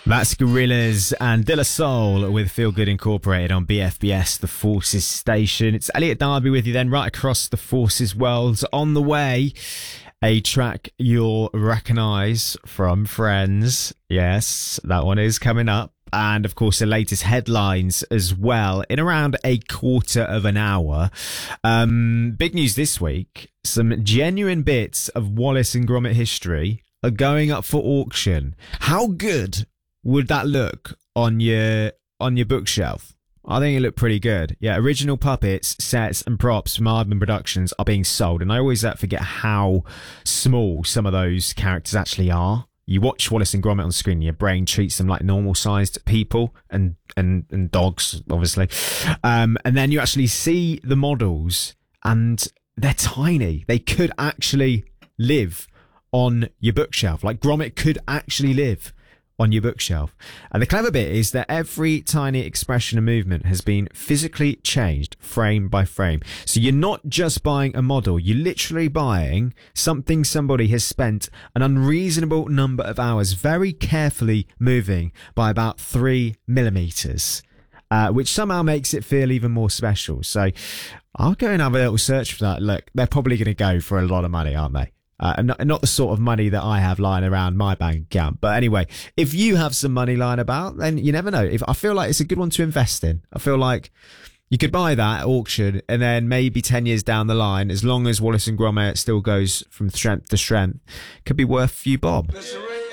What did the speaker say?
That's Gorillaz and De La Soul with Feel Good Incorporated on BFBS, the Forces station. It's Elliot Darby with you then, right across the Forces world. On the way, a track you'll recognise from Friends. Yes, that one is coming up. And of course, the latest headlines as well in around a quarter of an hour. Big news this week. Some genuine bits of Wallace and Gromit history are going up for auction. How good would that look on your bookshelf? I think it looked pretty good. Yeah, original puppets, sets and props from Aardman Productions are being sold. And I always forget how small some of those characters actually are. You watch Wallace and Gromit on screen, your brain treats them like normal-sized people and dogs, obviously. And then you actually see the models, and they're tiny. They could actually live on your bookshelf. Like Gromit could actually live on your bookshelf. And the clever bit is that every tiny expression and movement has been physically changed frame by frame. So you're not just buying a model, you're literally buying something somebody has spent an unreasonable number of hours very carefully moving by about 3 millimeters, which somehow makes it feel even more special. So I'll go and have a little search for that. Look, they're probably going to go for a lot of money, aren't they? And not the sort of money that I have lying around my bank account. But anyway, if you have some money lying about, then you never know. I feel like it's a good one to invest in. I feel like you could buy that at auction, and then maybe 10 years down the line, as long as Wallace and Gromit still goes from strength to strength, could be worth a few bob.